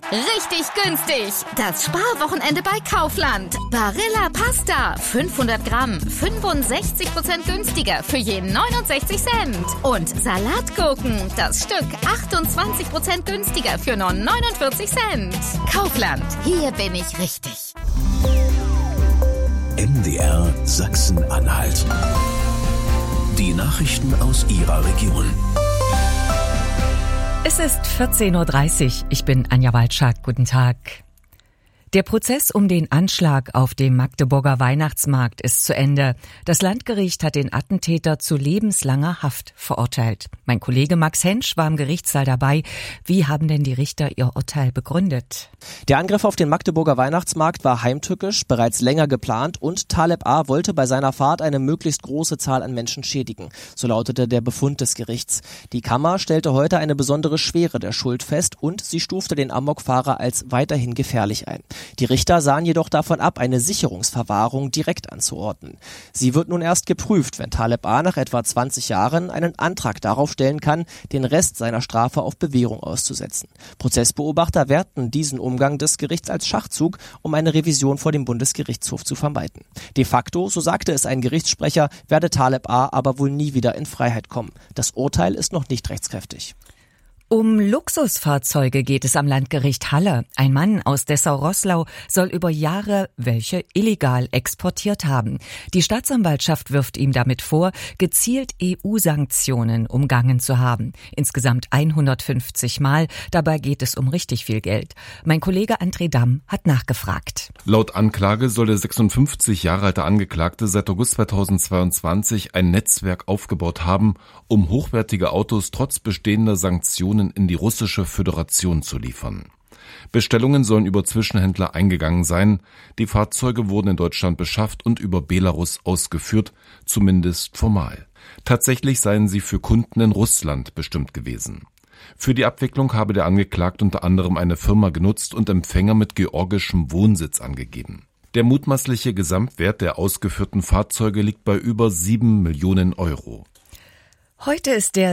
Richtig günstig. Das Sparwochenende bei Kaufland. Barilla Pasta. 500 Gramm. 65% günstiger für je 69 Cent. Und Salatgurken. Das Stück 28% günstiger für nur 49 Cent. Kaufland. Hier bin ich richtig. MDR Sachsen-Anhalt. Die Nachrichten aus Ihrer Region. Es ist 14.30 Uhr. Ich bin Anja Walczak. Guten Tag. Der Prozess um den Anschlag auf dem Magdeburger Weihnachtsmarkt ist zu Ende. Das Landgericht hat den Attentäter zu lebenslanger Haft verurteilt. Mein Kollege Max Hensch war im Gerichtssaal dabei. Wie haben denn die Richter ihr Urteil begründet? Der Angriff auf den Magdeburger Weihnachtsmarkt war heimtückisch, bereits länger geplant und Taleb A. wollte bei seiner Fahrt eine möglichst große Zahl an Menschen schädigen. So lautete der Befund des Gerichts. Die Kammer stellte heute eine besondere Schwere der Schuld fest und sie stufte den Amokfahrer als weiterhin gefährlich ein. Die Richter sahen jedoch davon ab, eine Sicherungsverwahrung direkt anzuordnen. Sie wird nun erst geprüft, wenn Taleb A. nach etwa 20 Jahren einen Antrag darauf stellen kann, den Rest seiner Strafe auf Bewährung auszusetzen. Prozessbeobachter werten diesen Umgang des Gerichts als Schachzug, um eine Revision vor dem Bundesgerichtshof zu vermeiden. De facto, so sagte es ein Gerichtssprecher, werde Taleb A. aber wohl nie wieder in Freiheit kommen. Das Urteil ist noch nicht rechtskräftig. Um Luxusfahrzeuge geht es am Landgericht Halle. Ein Mann aus Dessau-Roßlau soll über Jahre welche illegal exportiert haben. Die Staatsanwaltschaft wirft ihm damit vor, gezielt EU-Sanktionen umgangen zu haben. Insgesamt 150 Mal. Dabei geht es um richtig viel Geld. Mein Kollege André Damm hat nachgefragt. Laut Anklage soll der 56 Jahre alte Angeklagte seit August 2022 ein Netzwerk aufgebaut haben, um hochwertige Autos trotz bestehender Sanktionen in die russische Föderation zu liefern. Bestellungen sollen über Zwischenhändler eingegangen sein. Die Fahrzeuge wurden in Deutschland beschafft und über Belarus ausgeführt, zumindest formal. Tatsächlich seien sie für Kunden in Russland bestimmt gewesen. Für die Abwicklung habe der Angeklagte unter anderem eine Firma genutzt und Empfänger mit georgischem Wohnsitz angegeben. Der mutmaßliche Gesamtwert der ausgeführten Fahrzeuge liegt bei über 7 Millionen Euro. Heute ist der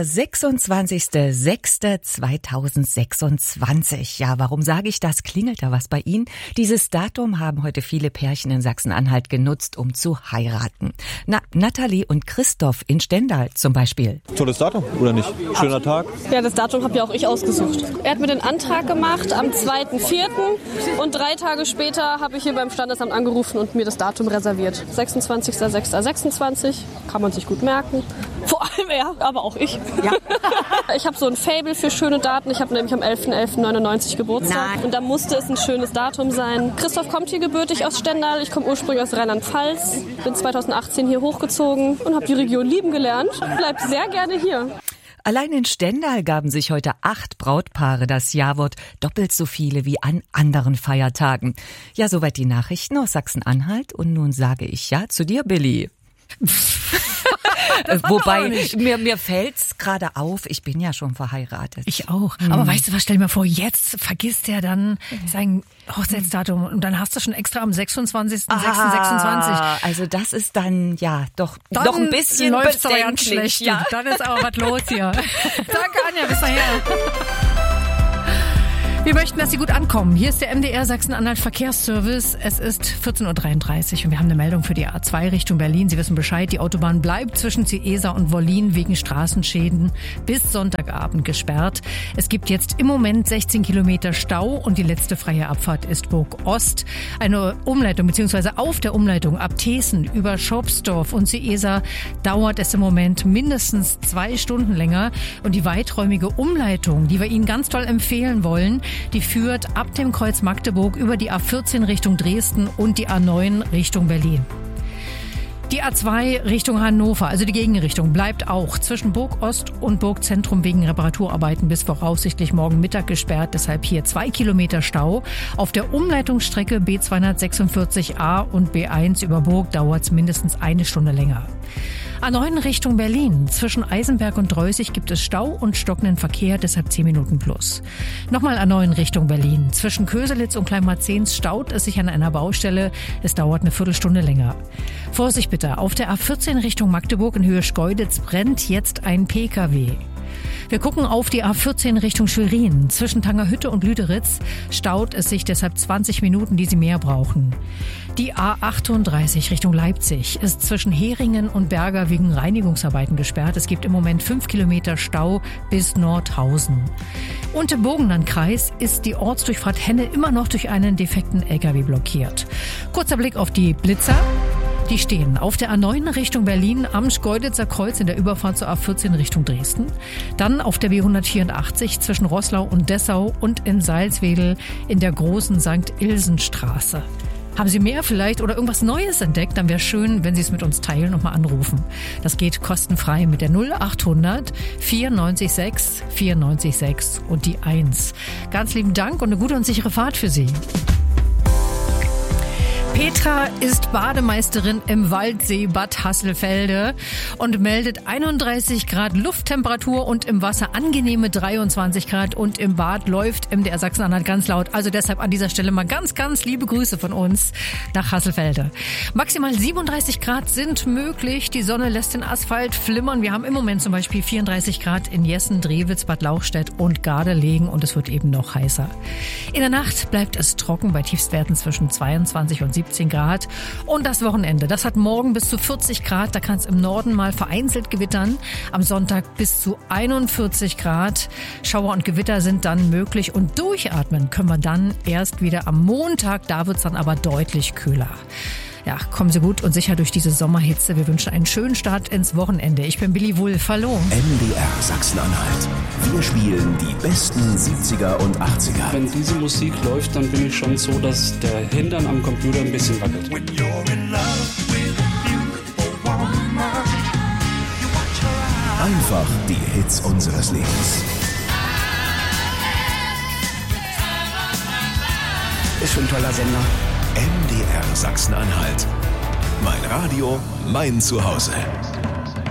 26.06.2026. Ja, warum sage ich das? Klingelt da was bei Ihnen? Dieses Datum haben heute viele Pärchen in Sachsen-Anhalt genutzt, um zu heiraten. Nathalie und Christoph in Stendal zum Beispiel. Tolles Datum, oder nicht? Schöner Tag. Ja, das Datum habe ja auch ich ausgesucht. Er hat mir den Antrag gemacht am 2.4. und 3 Tage später habe ich hier beim Standesamt angerufen und mir das Datum reserviert. 26.06.26, kann man sich gut merken. Vor allem er. Aber auch ich. Ja. Ich habe so ein Faible für schöne Daten. Ich habe nämlich am 11.11.99 Geburtstag. Nein. Und da musste es ein schönes Datum sein. Christoph kommt hier gebürtig aus Stendal. Ich komme ursprünglich aus Rheinland-Pfalz. Bin 2018 hier hochgezogen und habe die Region lieben gelernt. Bleib sehr gerne hier. Allein in Stendal gaben sich heute 8 Brautpaare das Ja-Wort, doppelt so viele wie an anderen Feiertagen. Ja, soweit die Nachrichten aus Sachsen-Anhalt. Und nun sage ich ja zu dir, Billy. Wobei, mir fällt's gerade auf, ich bin ja schon verheiratet. Ich auch. Aber weißt du was, stell dir mal vor, jetzt vergisst er dann sein Hochzeitsdatum und dann hast du schon extra am 26.06.26. Also das ist dann, ja, doch ein bisschen bedenklich. Ja. Dann ist aber was los hier. Danke, Anja, bis dahin. Wir möchten, dass Sie gut ankommen. Hier ist der MDR Sachsen-Anhalt Verkehrsservice. Es ist 14.33 Uhr und wir haben eine Meldung für die A2 Richtung Berlin. Sie wissen Bescheid, die Autobahn bleibt zwischen Ciesa und Wollin wegen Straßenschäden bis Sonntagabend gesperrt. Es gibt jetzt im Moment 16 Kilometer Stau und die letzte freie Abfahrt ist Burg Ost. Eine Umleitung bzw. auf der Umleitung ab Thesen über Schopsdorf und Ciesa dauert es im Moment mindestens 2 Stunden länger. Und die weiträumige Umleitung, die wir Ihnen ganz toll empfehlen wollen, die führt ab dem Kreuz Magdeburg über die A14 Richtung Dresden und die A9 Richtung Berlin. Die A2 Richtung Hannover, also die Gegenrichtung, bleibt auch zwischen Burg Ost und Burg Zentrum wegen Reparaturarbeiten bis voraussichtlich morgen Mittag gesperrt. Deshalb hier 2 Kilometer Stau. Auf der Umleitungsstrecke B246a und B1 über Burg dauert es mindestens 1 Stunde länger. A9 Richtung Berlin. Zwischen Eisenberg und Dreusig gibt es Stau und stockenden Verkehr, deshalb 10 Minuten plus. Nochmal A9 Richtung Berlin. Zwischen Köselitz und Kleinmarzens staut es sich an einer Baustelle. Es dauert eine Viertelstunde länger. Vorsicht bitte, auf der A14 Richtung Magdeburg in Höhe Schkeuditz brennt jetzt ein PKW. Wir gucken auf die A14 Richtung Schwerin. Zwischen Tangerhütte und Lüderitz staut es sich deshalb 20 Minuten, die Sie mehr brauchen. Die A38 Richtung Leipzig ist zwischen Heringen und Berger wegen Reinigungsarbeiten gesperrt. Es gibt im Moment 5 Kilometer Stau bis Nordhausen. Und im Burgenlandkreis ist die Ortsdurchfahrt Henne immer noch durch einen defekten LKW blockiert. Kurzer Blick auf die Blitzer. Die stehen auf der A9 Richtung Berlin am Schkeuditzer Kreuz in der Überfahrt zur A14 Richtung Dresden. Dann auf der B184 zwischen Roßlau und Dessau und in Salzwedel in der großen St. Ilsenstraße. Haben Sie mehr vielleicht oder irgendwas Neues entdeckt? Dann wäre schön, wenn Sie es mit uns teilen und mal anrufen. Das geht kostenfrei mit der 0800 94 94 und die 1. Ganz lieben Dank und eine gute und sichere Fahrt für Sie. Petra ist Bademeisterin im Waldsee Bad Hasselfelde und meldet 31 Grad Lufttemperatur und im Wasser angenehme 23 Grad und im Bad läuft MDR Sachsen-Anhalt ganz laut. Also deshalb an dieser Stelle mal ganz, ganz liebe Grüße von uns nach Hasselfelde. Maximal 37 Grad sind möglich. Die Sonne lässt den Asphalt flimmern. Wir haben im Moment zum Beispiel 34 Grad in Jessen, Drewitz, Bad Lauchstädt und Gardelegen und es wird eben noch heißer. In der Nacht bleibt es trocken bei Tiefstwerten zwischen 22 und 17 Grad. Und das Wochenende, das hat morgen bis zu 40 Grad. Da kann es im Norden mal vereinzelt gewittern. Am Sonntag bis zu 41 Grad. Schauer und Gewitter sind dann möglich. Und durchatmen können wir dann erst wieder am Montag. Da wird es dann aber deutlich kühler. Ja, kommen Sie gut und sicher durch diese Sommerhitze. Wir wünschen einen schönen Start ins Wochenende. Ich bin Billy Wulff. Hallo. MDR Sachsen-Anhalt. Wir spielen die besten 70er und 80er. Wenn diese Musik läuft, dann bin ich schon so, dass der Hintern am Computer ein bisschen wackelt. Einfach die Hits unseres Lebens. Ist schon ein toller Sender. MDR Sachsen-Anhalt. Mein Radio, mein Zuhause.